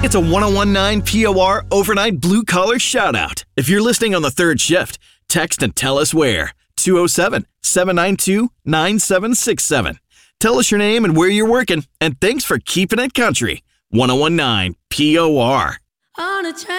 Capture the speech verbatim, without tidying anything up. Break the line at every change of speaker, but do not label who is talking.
It's a ten nineteen P O R overnight blue collar shout out. If you're listening on the third shift, text and tell us where. two oh seven, seven nine two, nine seven six seven. Tell us your name and where you're working, and thanks for keeping it country. ten nineteen P O R. On a